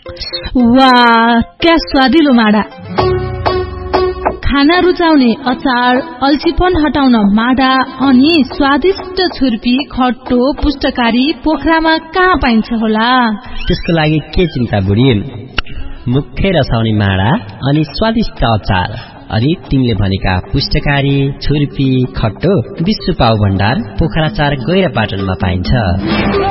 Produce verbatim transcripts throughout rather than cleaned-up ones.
वाह, क्या स्वादिलो माडा। खाना रुचाउने अचार, अल्छीपन हटाउन माडा अनि स्वादिष्ट छुर्पी, खट्टो, पुष्टकारी पोखरामा कहाँ पाइन्छ होला? त्यसको लागि के चिन्ता बुढी, मुखै रसाउने माडा अनि स्वादिष्ट अचार अनि तिमीले भनेका पुष्टकारी, छुर्पी, खट्टो विश्व पाउ भण्डार पोखरा चार गैरापाटनमा पाइन्छ।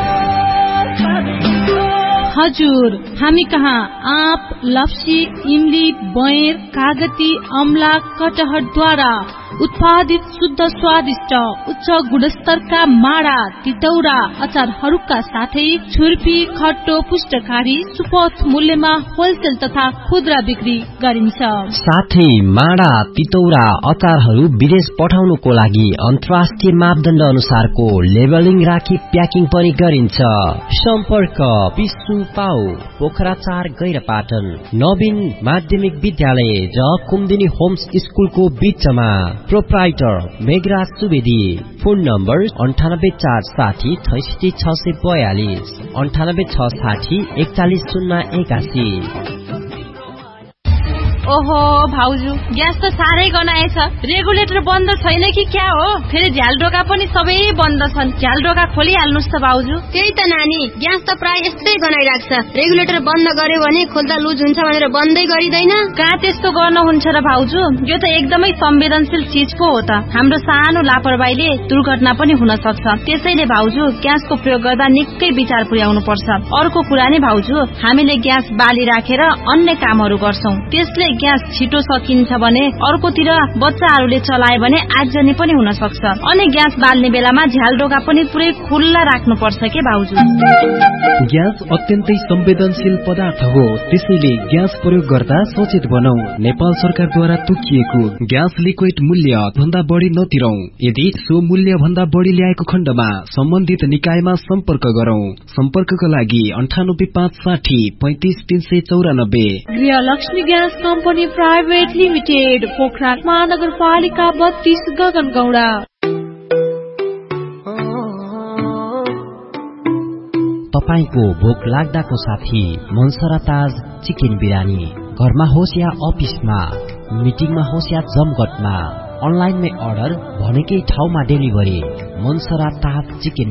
हजुर, हामी कहाँ आँप, लप्सी, इमली, बयर, कागती, अमला, कटहरद्वारा उत्पादित शुद्ध स्वादिष्ट उच्च गुणस्तरका माडा, तितौरा, अचारहरूका साथै छुर्पी, खट्टो, पुष्टकारी सुपथ मूल्यमा होलसेल तथा खुद्रा बिक्री गरिन्छ। साथै माडा, तितौरा, अचारहरू विदेश पठाउनुको लागि अन्तर्राष्ट्रिय मापदण्ड अनुसारको लेबलिङ राखी प्याकिङ पनि गरिन्छ। सम्पर्क विश्व पाउ पोखरा चार गैरापाटन नवीन माध्यमिक विद्यालय ज कुमुदिनी होम्स स्कुलको बीचमा। Proprietor Meghraj Subedi. Phone number अन्ठानब्बे चार साठी छैसठी छ सय बयालिस अन्ठानब्बे छ साठी एकचालिस शून्य एकासी। ओहो भाउजू, ग्यास त साह्रै गनाएछ। रेगुलेटर बन्द छैन कि क्या हो? फेरि झ्यालडोका पनि सबै बन्द छन्। झ्यालडोका खोलिहाल्नुस् त भाउजू। त्यही त नानी, ग्यास त प्राय यस्तै गनाइराख्छ। रेगुलेटर बन्द गर्यो भने खोल्दा लुज हुन्छ भनेर बन्दै गरिदैन। कहाँ त्यस्तो गर्न हुन्छ र भाउजू? यो त एकदमै संवेदनशील चीज पो हो त। हाम्रो सानो लापरवाहीले दुर्घटना पनि हुन सक्छ। त्यसैले भाउजू, ग्यासको प्रयोग गर्दा निकै विचार पुर्याउनु पर्छ। अर्को कुरा नि भाउजू, हामीले ग्यास बाली राखेर अन्य कामहरू गर्छौं। त्यसले ग्यास छिटो सकिन्छ भने अर्कोतिर बच्चाहरूले चलाए भने आगजनी पनि हुन सक्छ। अनि ग्यास बाल्ने बेलामा झ्यालडोका पनि पुरै खुल्ला राख्नुपर्छ के भाउजू? ग्यास अत्यन्तै संवेदनशील पदार्थ हो, त्यसैले ग्यास प्रयोग गर्दा सचेत बनौ। नेपाल सरकारद्वारा तोकिएको ग्यास लिक्विड मूल्य भन्दा बढी नतिरौ। यदि सो मूल्य भन्दा बढी ल्याएको खण्डमा सम्बन्धित निकायमा सम्पर्क गरौं। सम्पर्कका लागि अन्ठानब्बे पाँच साठी पैंतिस तीन सय चौरानब्बे। गृहलक्ष्मी gas company private limited, Pokhara महानगरपालिका बत्तीस, गगनगौडा। तपाईको भोक लाग्दाको साथी मनसरा ताज चिकन बिरानी। घरमा होस् या अफिसमा, मिटिङमा होस् या जमघटमा, अनलाइनमै अर्डर, भनेकै ठाउँमा डेलिभरी। मनसरा ताज चिकन